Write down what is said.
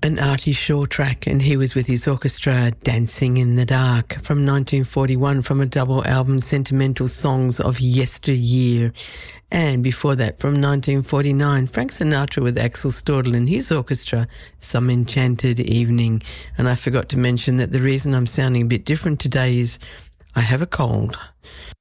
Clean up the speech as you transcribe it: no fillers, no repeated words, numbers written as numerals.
An Artie Shaw track, and he was with his orchestra Dancing in the Dark from 1941 from a double album, Sentimental Songs of Yesteryear. And before that, from 1949, Frank Sinatra with Axel Stortel and his orchestra, Some Enchanted Evening. And I forgot to mention that the reason I'm sounding a bit different today is I have a cold.